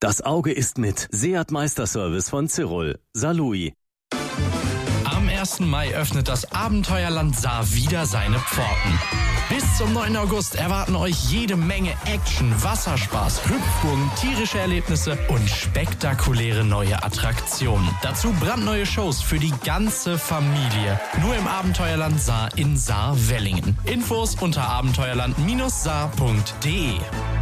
Das Auge ist mit Seat Meisterservice von Cyril. Salui. Am 1. Mai öffnet das Abenteuerland Saar wieder seine Pforten. Bis zum 9. August erwarten euch jede Menge Action, Wasserspaß, Hüpfburgen, tierische Erlebnisse und spektakuläre neue Attraktionen. Dazu brandneue Shows für die ganze Familie. Nur im Abenteuerland Saar in Saar-Wellingen. Infos unter abenteuerland-saar.de.